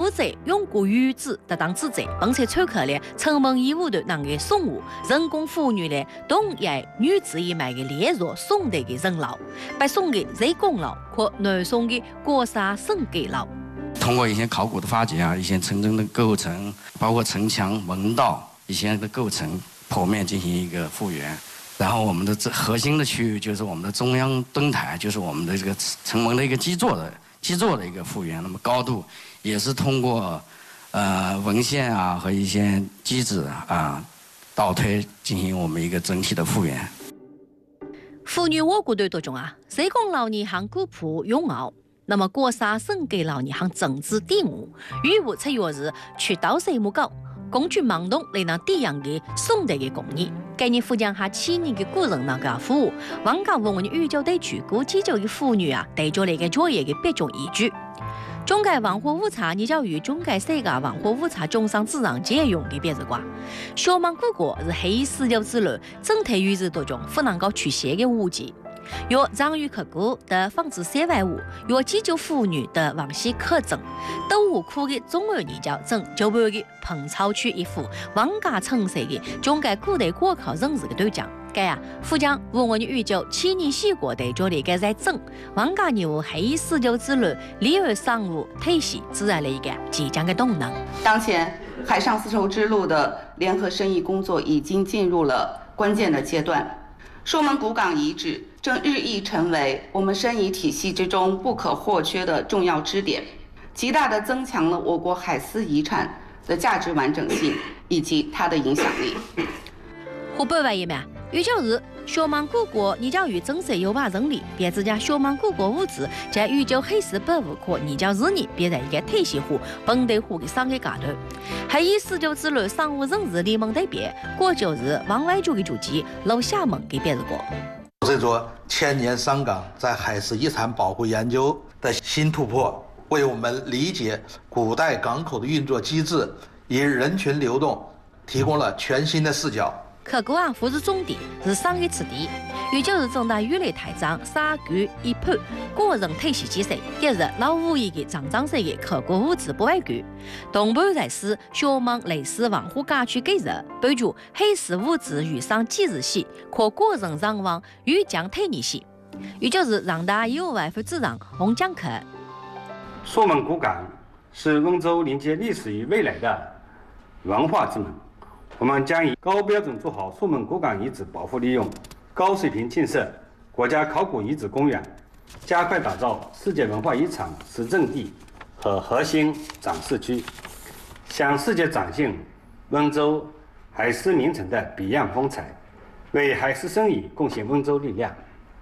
者用过语子的当指责，并且抽克了城门义务的那个送物，人工妇女呢，同样女子一买的列入送的人劳，被送给人工劳或南宋的国沙省给劳。 通过一些考古的发掘啊，一些城镇的构成，包括城墙、门道一些的构成剖面进行一个复原。然后我们的这核心的区域就是我们的中央墩台，就是我们的这个城门的一个基座的一个复原。那么高度也是通过文献啊和一些机制啊倒推进行我们一个整体的复原。 妇女我国队当中啊，谁讲老年行古朴勇傲？那么国沙省给老年行政治地物，与我才月是去到谁木高，公举盲动来让地样的宋代的工艺。概念富江下7年的古人那个服务，王家文物宇宙对举古几久的妇女啊，带着那个作业的别种依据。中改文化误差，你叫与中改世界文化误差中上自然借用的别字瓜。小芒古国是黑丝绸之路整体语言当中不能够去写的误解。有藏语刻古的仿制山外物，有记住妇女的往昔课证，都无苦的中二研究证，就为的彭超区一幅王家城市的中改古代国考认识的对象。该啊，富江文物宇宙7年4国对着的个在整，王家牛黑丝绸之路里尔商务体系自然的一个即将的动能。 当前海上丝绸之路的联合生意工作已经进入了关键的阶段。说门古港遗址正日益成为我们申遗体系之中不可或缺的重要支点，极大地增强了我国海丝遗产的价值完整性以及它的影响力。 湖北外一面，预教日小芒古国研究与正式优化整理，别自家小芒古国物质在预教黑石博物馆研究日年，别在一个体系化、本地化的商业阶段。还以丝绸之路商务认识联盟代表，过就是往外做的主机楼下门给别人过。 这座千年商港在海事遗产保护研究的新突破，为我们理解古代港口的运作机制以人群流动提供了全新的视角。 刻古啊，不是重点，是商业次第。也就是正大越来台长沙具一盘个人体系建设，也是老五一个长式的刻古物质博物馆。同伴在是小芒类似文化家区改造，伴着黑石物质与上纪日系，可个人上网与将体验系。也就是让大有外发自然红江客。 说门古港是温州连接历史与未来的文化之门。我们将以高标准做好说门古港遗址保护利用，高水平建设国家考古遗址公园，加快打造世界文化遗产实证地和核心展示区，向世界展现温州海丝名城的别样风采，为海丝生意贡献温州力量。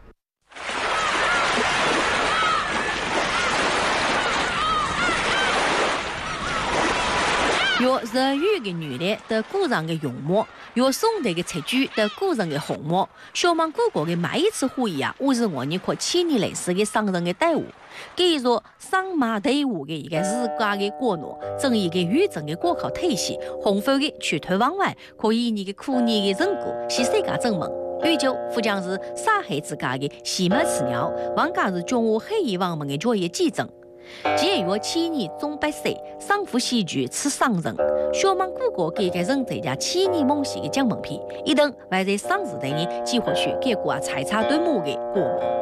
有日语的女的的古人的用墨，有宋代的词句的古人的红墨。小芒古国的每一次会议啊，我是我们可7年类似的商人的队伍，给着商马队伍的一个自家的国诺，整一个语政的国考体系，红粉的去推往外，可以你的苦年的人果，是世界正门。宇宙富江是上海自家的西门寺庙，王家是中华黑衣王们的作业见证。节约7年中8岁，上府戏剧吃商人。小芒古国给个人在家7年梦戏的奖门片，一等还在上时代呢，几乎去给国财产对母的国。